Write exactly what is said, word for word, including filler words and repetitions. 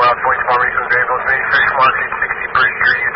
twenty-four reasons, Greenville, Space, fish mark, eight sixty, Bridge,